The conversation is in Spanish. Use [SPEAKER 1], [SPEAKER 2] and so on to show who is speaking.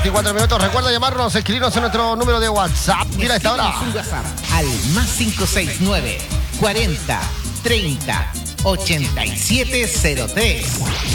[SPEAKER 1] 24 minutos. Recuerda llamarnos, escribirnos en nuestro número de WhatsApp. Mira esta hora.
[SPEAKER 2] Al más 569 40 30 8703.